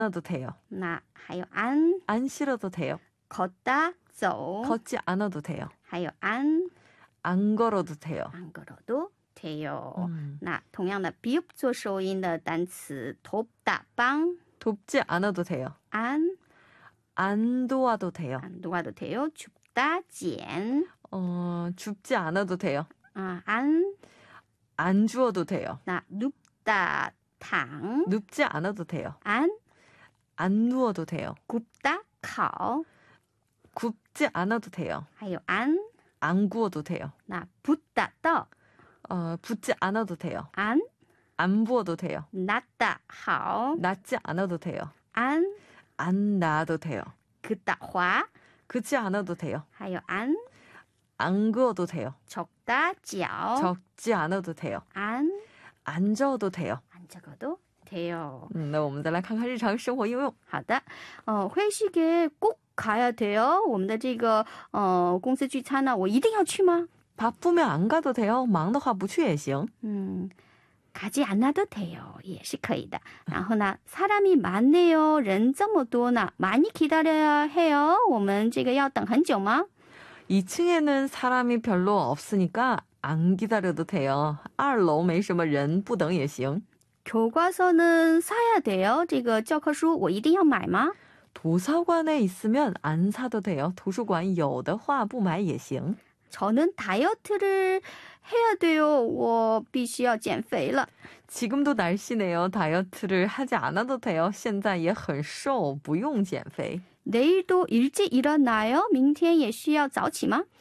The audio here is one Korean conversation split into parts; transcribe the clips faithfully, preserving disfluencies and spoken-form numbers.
않아도 돼요. 那还有안 안 싫어도 돼요. 걷다 走 걷지 않아도 돼요. 还有안 안 걸어도 돼요. 안 걸어도 돼요. 음. 那同样的 비읍做收音的单词 돕다 빵 돕지 않아도 돼요. 안 안 도와도 돼요. 안 도와도 돼요. 줍다 捡 어, 줍지 않아도 돼요. 아, 안 안 주어도 돼요. 나 눕다 탕 눕지 않아도 돼요. 안 안 누워도 돼요. 굽다 烤 굽지 않아도 돼요. 还有 안 안 구워도 돼요. 나 붓다 떠 어, 붓지 않아도 돼요. 안 안 부어도 돼요. 낫다 好 낫지 않아도 돼요. 안 안 낳아도 돼요. 긋다 滑 그지 않아도 돼요. 还有 안 안 그어도 돼요. 적다 脚 적지 않아도 돼요. 안 안 저어도 돼요. 안 적어도 돼요. 嗯，那我们再来看看日常生活应用。 好的，呃，회식에 꼭 가야 돼요. 我们的这个呃公司聚餐呢，我一定要去吗？ 바쁘면 안 가도 돼요. 忙的话不去也行。 嗯， 가지 않아도 돼요. 也是可以的。然后呢， 사람이 많네요. 人这么多呢， 많이 기다려야 해요. 我们这个要等很久吗？ 이 층에는 사람이 별로 없으니까 안 기다려도 돼요.二楼没什么人，不等也行。 교과서는 사야 돼요. 这个教科书我一定要买吗？ 도서관에 있으면 안 사도 돼요. 도서관有的话不买也行。 저는 다이어트를 해야 돼요. 我必须要减肥了。 지금도 날씨네요. 다이어트를 하지 않아도 돼요. 现在也很瘦，不用减肥。 내일도 일찍 일어나요? 明天也需要早起吗？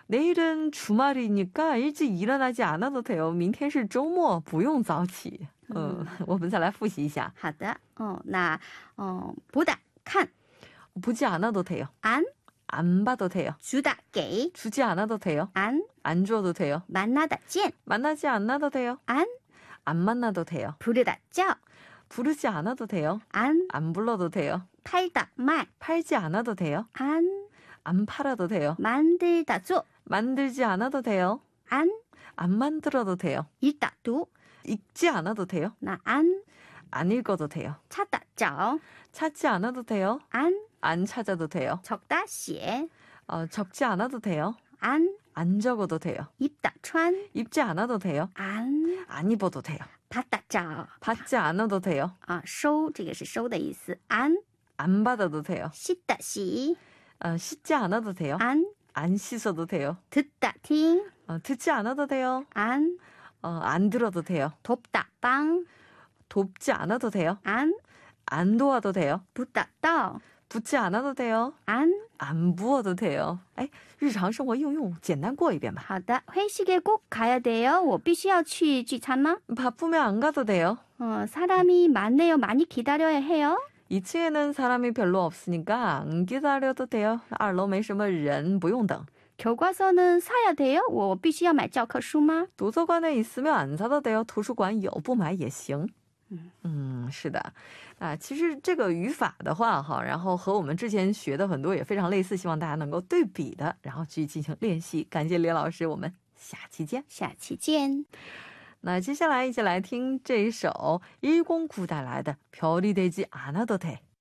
내일은 주말이니까 일찍 일어나지 않아도 돼요. 明天是周末，不用早起。嗯，我们再来复习一下。 好的，哦，那哦，보다看 보지 않아도 돼요. 안 안 봐도 돼요. 주다 给 주지 않아도 돼요. 안 안 줘도 돼요. 만나다 见 만나지 않아도 돼요. 안 안 만나도 돼요. 부르다 叫 부르지 않아도 돼요. 안 안 불러도 돼요. 팔다 卖 팔지 않아도 돼요. 안 안 팔아도 돼요. 만들다 做 만들지 않아도 돼요. 안 안 만들어도 돼요. 읽다 读 읽지 않아도 돼요. 나 안 안 읽어도 돼요. 찾다 找 찾지 않아도 돼요. 안 안 찾아도 돼요. 적다 写 어, 적지 않아도 돼요. 안 안 적어도 돼요. 입다 穿 입지 않아도 돼요. 안 안 입어도 돼요. 받다 找 받지 않아도 돼요. 啊收这个是收的意思 안 안 받아도 돼요. 씻다 洗 어, 씻지 않아도 돼요. 안 안 씻어도 돼요. 듣다 听 어, 듣지 않아도 돼요. 안 어, 안 들어도 돼요. 돕다 帮 돕지 않아도 돼요. 안 안 도와도 돼요. 붓다 到 붓지 않아도 돼요. 안 안 부어도 돼요. 哎，日常生活应用简单过一遍吧。 好的 회식에 꼭 가야 돼요. 我必须要去聚餐吗？ 바쁘면 안 가도 돼요. 어, 사람이 많네요. 많이 기다려야 해요. 이 층에는 사람이 별로 없으니까 안 기다려도 돼요. 二楼没什么人，不用等。 교과서는 사야 돼요. 我必须要买教科书吗？ 도서관에 있으면 안 사도 돼요. 图书馆有，不买也行。 嗯，是的。啊，其实这个语法的话哈，然后和我们之前学的很多也非常类似，希望大家能够对比的，然后去进行练习。感谢李老师，我们下期见。 下期见。 那接下来一起来听这一首일공구带来的별이 되지 않아도 돼。